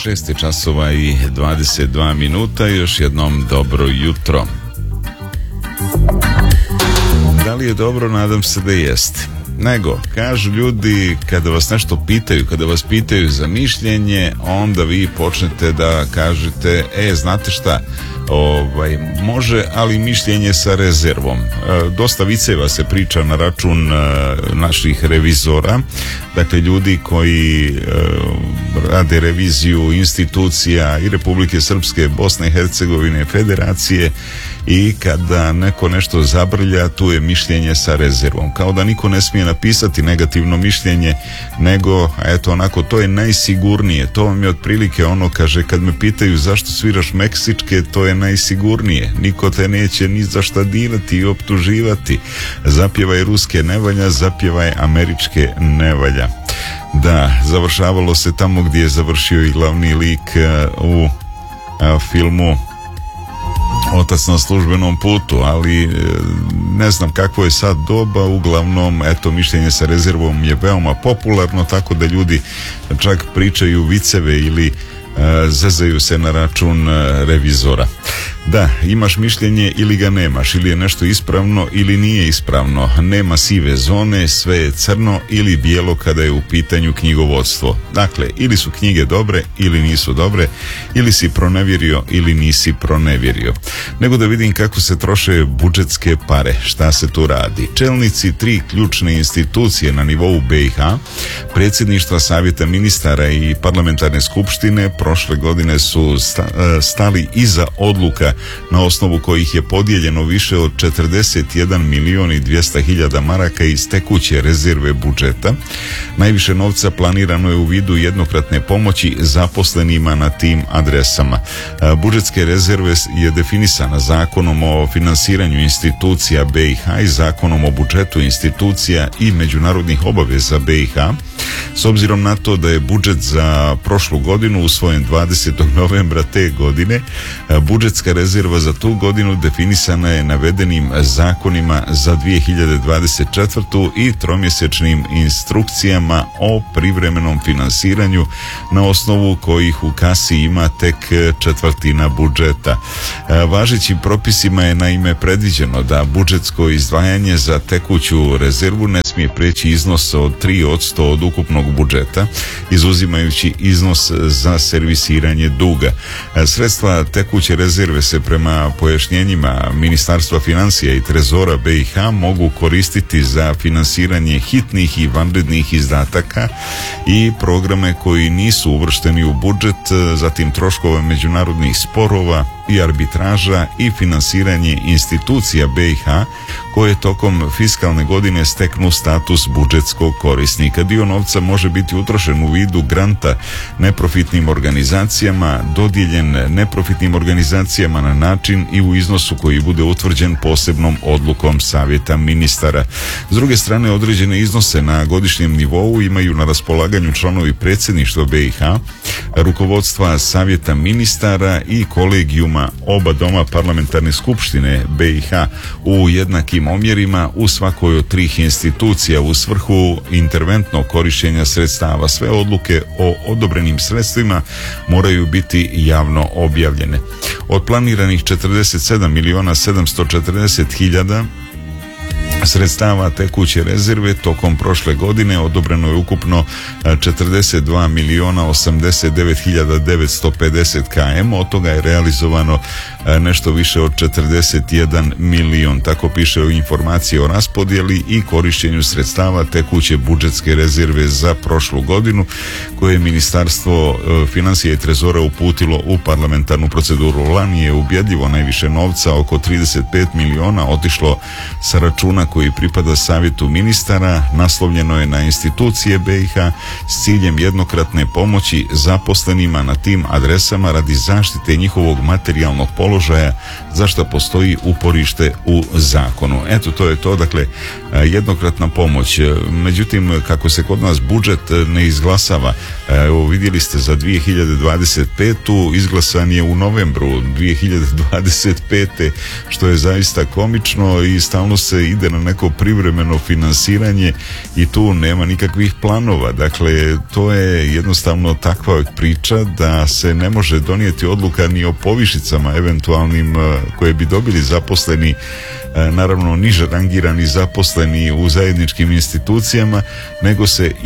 6 časova i 22 minuta, još jednom dobro jutro. Da li je dobro? Nadam se da jeste. Nego, kažu ljudi, kada vas nešto pitaju, kada vas pitaju za mišljenje, onda vi počnete da kažete, znate šta, može, ali mišljenje sa rezervom. Dosta viceva se priča na račun naših revizora, dakle ljudi koji rade reviziju institucija i Republike Srpske, Bosne i Hercegovine, Federacije, i kada neko nešto zabrlja, tu je mišljenje sa rezervom. Kao da niko ne smije napisati negativno mišljenje, nego, eto, onako, to je najsigurnije. To vam je otprilike ono, kaže, kad me pitaju zašto sviraš meksičke, to je najsigurnije. Niko te neće ni za šta dirati i optuživati. Zapjevaj ruske ne valja, zapjevaj američke ne valja. Da, završavalo se tamo gdje je završio i glavni lik u filmu Otac na službenom putu, ali ne znam kakvo je sad doba. Uglavnom, eto, mišljenje sa rezervom je veoma popularno, tako da ljudi čak pričaju viceve ili zezaju se na račun revizora. Da, imaš mišljenje ili ga nemaš, ili je nešto ispravno ili nije ispravno. Nema sive zone, sve je crno ili bijelo kada je u pitanju knjigovodstvo. Dakle, ili su knjige dobre ili nisu dobre, ili si pronevjerio ili nisi pronevjerio. Nego da vidim kako se troše budžetske pare, šta se tu radi. Čelnici 3 ključne institucije na nivou BiH, predsjedništva Savjeta ministara i parlamentarne skupštine, prošle godine su stali iza odluka na osnovu kojih je podijeljeno više od 41 milion i 200 hiljada maraka iz tekuće rezerve budžeta. Najviše novca planirano je u vidu jednokratne pomoći zaposlenima na tim adresama. Budžetske rezerve je definisana Zakonom o finansiranju institucija BiH i Zakonom o budžetu institucija i međunarodnih obaveza BiH. S obzirom na to da je budžet za prošlu godinu usvojen 20. novembra te godine, budžetska rezerva za tu godinu definisana je navedenim zakonima za 2024. i tromjesečnim instrukcijama o privremenom finansiranju, na osnovu kojih u kasi ima tek četvrtina budžeta. Važećim propisima je naime predviđeno da budžetsko izdvajanje za tekuću rezervu ne smije preći iznos od 3% od ukupnog budžeta, izuzimajući iznos za servisiranje duga. Sredstva tekuće rezerve se prema pojašnjenjima Ministarstva financija i Trezora BiH mogu koristiti za finansiranje hitnih i vanrednih izdataka i programe koji nisu uvršteni u budžet, zatim troškove međunarodnih sporova i arbitraža i finansiranje institucija BiH koje tokom fiskalne godine steknu status budžetskog korisnika. Dio novca može biti utrošen u vidu granta neprofitnim organizacijama, dodijeljen neprofitnim organizacijama na način i u iznosu koji bude utvrđen posebnom odlukom Savjeta ministara. S druge strane, određene iznose na godišnjem nivou imaju na raspolaganju članovi predsjedništva BiH, rukovodstva Savjeta ministara i kolegijuma oba doma parlamentarne skupštine BiH u jednakim omjerima u svakoj od 3 institucija u svrhu interventnog korištenja sredstava. Sve odluke o odobrenim sredstvima moraju biti javno objavljene. Od planiranih 47 miliona 740 hiljada sredstava tekuće rezerve tokom prošle godine odobreno je ukupno 42 miliona 89 hiljada 950 km, od toga je realizovano nešto više od 41 milion. Tako piše u informaciji o raspodjeli i korištenju sredstava tekuće budžetske rezerve za prošlu godinu, koje je Ministarstvo financija i Trezora uputilo u parlamentarnu proceduru. Lani je ubjedljivo najviše novca, oko 35 miliona, otišlo sa računa koji pripada Savjetu ministara, naslovljeno je na institucije BiH s ciljem jednokratne pomoći zaposlenima na tim adresama radi zaštite njihovog materijalnog položaja, za što postoji uporište u zakonu. Eto, to je to, dakle, jednokratna pomoć. Međutim, kako se kod nas budžet ne izglasava Evo, vidjeli ste za 2025. izglasan je u novembru 2025. što je zaista komično i stalno se ide na neko privremeno finansiranje i tu nema nikakvih planova. Dakle, to je jednostavno takva priča da se ne može donijeti odluka ni o povišicama eventualnim koje bi dobili zaposleni, naravno niže rangirani zaposleni u zajedničkim institucijama, nego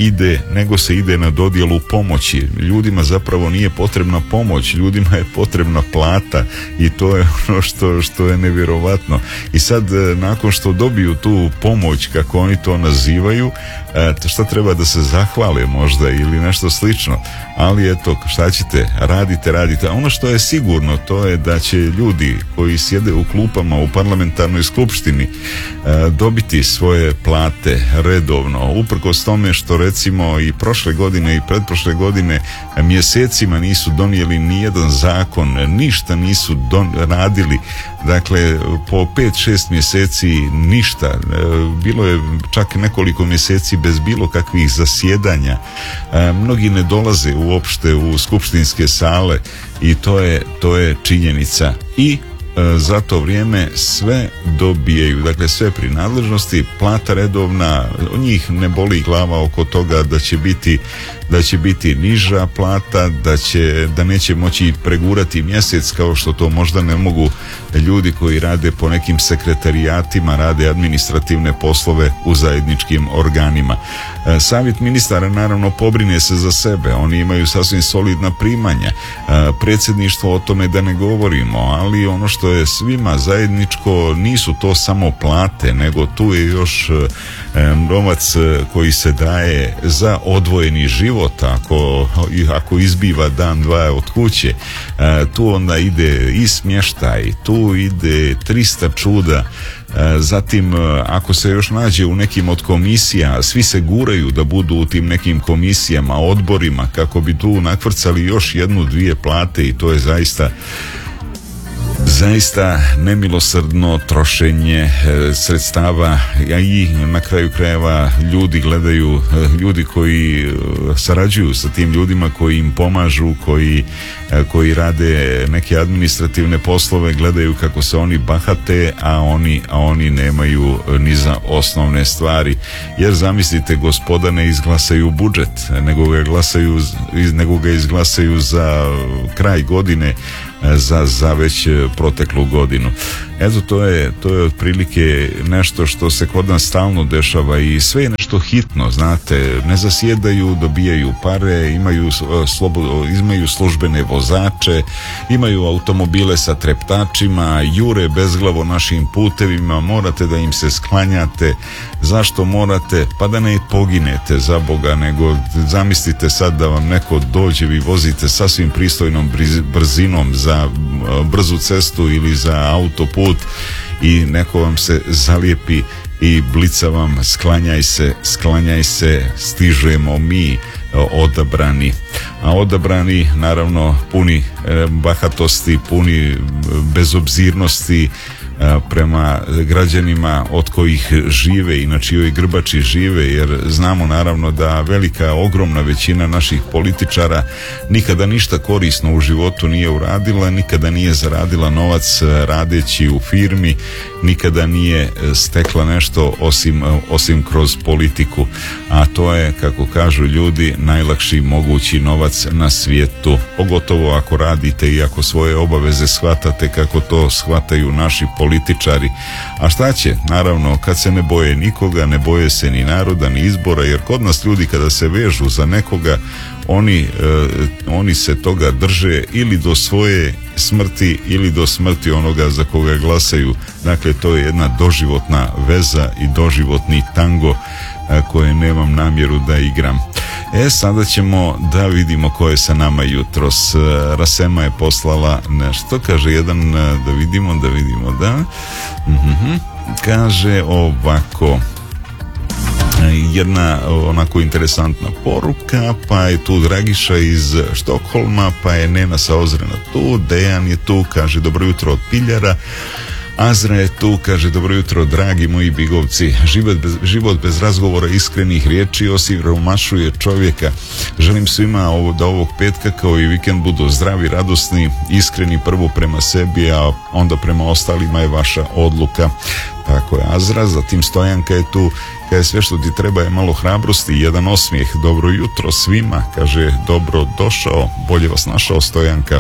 se ide na dodjelu pomoći. Ljudima zapravo nije potrebna pomoć, ljudima je potrebna plata i to je ono što je nevjerovatno. I sad nakon što dobiju tu pomoć, kako oni to nazivaju, šta treba da se zahvale možda ili nešto slično, ali eto, šta ćete, radite. A ono što je sigurno, to je da će ljudi koji sjede u klupama u parlamentarnoj skupštini dobiti svoje plate redovno, uprkos tome što recimo i prošle godine i pretprošle godine mjesecima nisu donijeli nijedan zakon, ništa nisu radili. Dakle, po 5-6 mjeseci ništa. Bilo je čak nekoliko mjeseci bez bilo kakvih zasjedanja. Mnogi ne dolaze uopšte u skupštinske sale i to je činjenica. I za to vrijeme sve dobijaju, dakle sve prinadležnosti, plata redovna, njih ne boli glava oko toga da će biti niža plata, da neće moći pregurati mjesec kao što to možda ne mogu ljudi koji rade po nekim sekretarijatima, rade administrativne poslove u zajedničkim organima. Savjet ministara naravno pobrine se za sebe, oni imaju sasvim solidna primanja, predsjedništvo o tome da ne govorimo, ali ono što je svima zajedničko nisu to samo plate, nego tu je još novac koji se daje za odvojeni život, ako izbiva dan, dva od kuće, tu onda ide i smještaj, tu ide 300 čuda. Zatim, ako se još nađe u nekim od komisija, svi se guraju da budu u tim nekim komisijama, odborima, kako bi tu nakvrcali još 1-2 plate i to je zaista nemilosrdno trošenje sredstava, a i na kraju krajeva ljudi koji sarađuju sa tim ljudima, koji im pomažu, koji rade neke administrativne poslove, gledaju kako se oni bahate, a oni nemaju ni za osnovne stvari. Jer zamislite, gospoda ne izglasaju budžet, nego ga izglasaju za kraj godine, za već proteklu godinu. Eto, to je otprilike nešto što se kod nas stalno dešava i sve je nešto hitno, znate, ne zasjedaju, dobijaju pare, imaju službene vozače, imaju automobile sa treptačima, jure bezglavo našim putevima, morate da im se sklanjate. Zašto morate? Pa da ne poginete, za Boga, nego zamislite sad da vam neko dođe, vi vozite sasvim pristojnom brzinom za brzu cestu ili za autoput i neko vam se zalijepi i blica vam, sklanjaj se, stižemo mi odabrani. A odabrani, naravno, puni bahatosti, puni bezobzirnosti prema građanima od kojih žive i na čijoj grbači žive, jer znamo naravno da ogromna većina naših političara nikada ništa korisno u životu nije uradila, nikada nije zaradila novac radeći u firmi, nikada nije stekla nešto osim kroz politiku, a to je, kako kažu ljudi, najlakši mogući novac na svijetu, pogotovo ako radite i ako svoje obaveze shvatate kako to shvataju naši političari. A šta će? Naravno, kad se ne boje nikoga, ne boje se ni naroda, ni izbora, jer kod nas ljudi kada se vežu za nekoga, oni se toga drže ili do svoje smrti ili do smrti onoga za koga glasaju. Dakle, to je jedna doživotna veza i doživotni tango koje nemam namjeru da igram. Sada ćemo da vidimo ko je sa nama jutros. Rasema je poslala nešto, kaže jedan, da vidimo, da. Kaže ovako, jedna onako interesantna poruka, pa je tu Dragiša iz Štokholma, pa je Nena sa Ozrena tu, Dejan je tu, kaže dobro jutro od Piljara, Azra je tu, kaže dobro jutro dragi moji bigovci, život bez razgovora iskrenih riječi osiromašuje čovjeka. Želim svima da ovog petka kao i vikend budu zdravi, radosni, iskreni, prvo prema sebi, a onda prema ostalima je vaša odluka. Tako je Azra. Zatim Stojanka je tu, kaže sve što ti treba je malo hrabrosti i jedan osmijeh. Dobro jutro svima, kaže dobro došao, bolje vas našao Stojanka.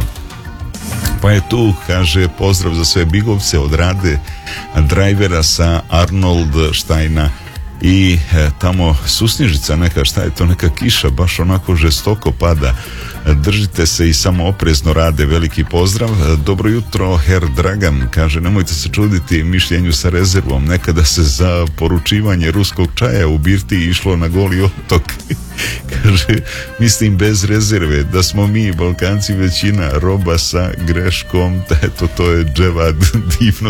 Pa je tu, kaže pozdrav za sve bigovce od Rade Drajvera sa Arnold Štajna i tamo susnježica neka, šta je to, neka kiša baš onako žestoko pada. Držite se i samo oprezno Rade, veliki pozdrav. Dobro jutro Herr Dragan, kaže nemojte se čuditi mišljenju sa rezervom, nekada se za poručivanje ruskog čaja u birtiji išlo na Goli otok. Kaže, mislim bez rezerve, da smo mi Balkanci većina roba sa greškom, eto to je dževad divno.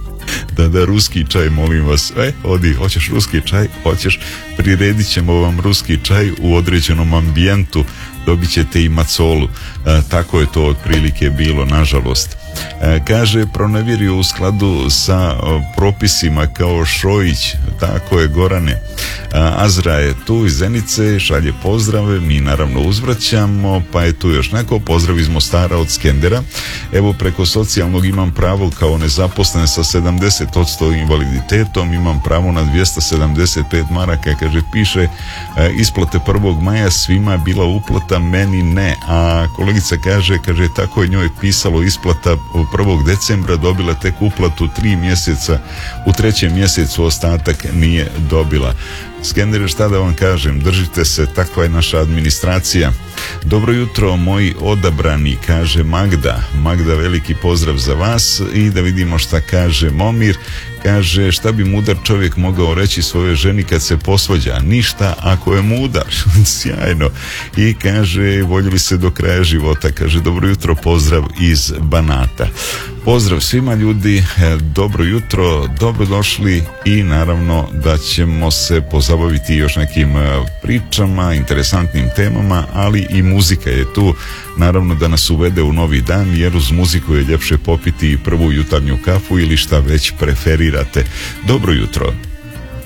Da, ruski čaj, molim vas. Odi, hoćeš ruski čaj? Hoćeš, priredit ćemo vam ruski čaj u određenom ambijentu, dobit ćete i macolu. Tako je to otprilike bilo, nažalost. Kaže, pronevjerio u skladu sa propisima kao Šojić, tako je Gorane. Azra je tu iz Zenice, šalje pozdrave, mi naravno uzvraćamo, pa je tu još neko, pozdrav iz Mostara od Skendera. Evo, preko socijalnog imam pravo kao nezaposlen sa 70% invaliditetom, imam pravo na 275 maraka, kaže, piše isplate 1. maja svima bila uplata, meni ne, a kolegica kaže tako je njoj pisalo isplata 1. decembra, dobila tek uplatu 3 mjeseca, u 3. mjesecu ostatak nije dobila. Skendere, šta da vam kažem, držite se, takva je naša administracija. Dobro jutro moji odabrani, kaže Magda, veliki pozdrav za vas. I da vidimo šta kaže Momir. Kaže, šta bi mudar čovjek mogao reći svojoj ženi kad se posvađa? Ništa ako je mudar. Sjajno. I kaže, voljeli se do kraja života. Kaže, dobro jutro, pozdrav iz Banata. Pozdrav svima ljudi, dobro jutro, dobrodošli i naravno da ćemo se pozabaviti još nekim pričama, interesantnim temama, ali i muzika je tu, naravno da nas uvede u novi dan, jer uz muziku je ljepše popiti prvu jutarnju kafu ili šta već preferirate. Dobro jutro.